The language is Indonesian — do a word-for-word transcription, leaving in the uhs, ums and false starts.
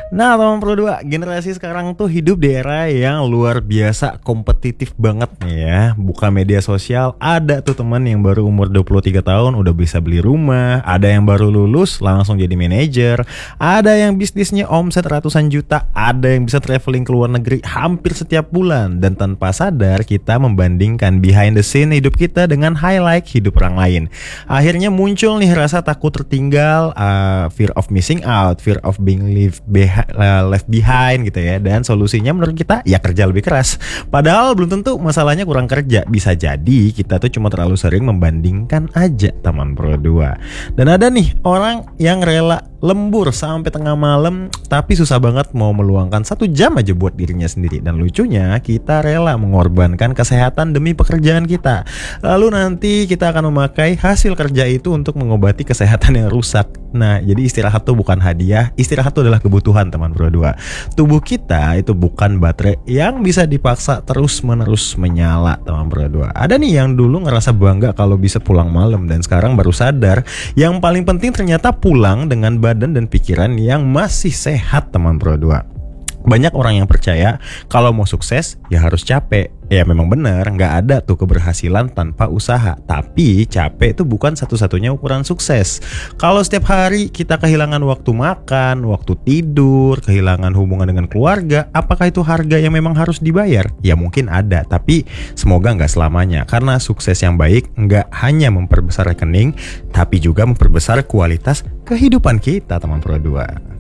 Nah, teman Pro dua, generasi sekarang tuh hidup di era yang luar biasa kompetitif banget nih ya. Buka media sosial, ada tuh teman yang baru umur dua puluh tiga tahun udah bisa beli rumah, ada yang baru lulus langsung jadi manajer, ada yang bisnisnya omset ratusan juta, ada yang bisa traveling ke luar negeri hampir setiap bulan. Dan tanpa sadar kita membandingkan behind the scene hidup kita dengan highlight hidup orang lain. Akhirnya muncul nih rasa takut tertinggal, uh, fear of missing out, fear of being left behind left behind gitu ya. Dan solusinya menurut kita ya kerja lebih keras. Padahal belum tentu masalahnya kurang kerja. Bisa jadi kita tuh cuma terlalu sering membandingkan aja, teman Pro dua. Dan ada nih orang yang rela lembur sampai tengah malam tapi susah banget mau meluangkan satu jam aja buat dirinya sendiri. Dan lucunya kita rela mengorbankan kesehatan demi pekerjaan kita. Lalu nanti kita akan memakai hasil kerja itu untuk mengobati kesehatan yang rusak. Nah, jadi istirahat tuh bukan hadiah, istirahat tuh adalah kebutuhan, teman Pro dua. Tubuh kita itu bukan baterai yang bisa dipaksa terus-menerus menyala, teman Pro dua. Ada nih yang dulu ngerasa bangga kalau bisa pulang malam dan sekarang baru sadar yang paling penting ternyata pulang dengan badan dan pikiran yang masih sehat, teman Pro dua. Banyak orang yang percaya kalau mau sukses ya harus capek. Ya memang benar, nggak ada tuh keberhasilan tanpa usaha. Tapi capek itu bukan satu-satunya ukuran sukses. Kalau setiap hari kita kehilangan waktu makan, waktu tidur, kehilangan hubungan dengan keluarga, apakah itu harga yang memang harus dibayar? Ya mungkin ada, tapi semoga nggak selamanya. Karena sukses yang baik nggak hanya memperbesar rekening, tapi juga memperbesar kualitas kehidupan kita, teman Pro dua.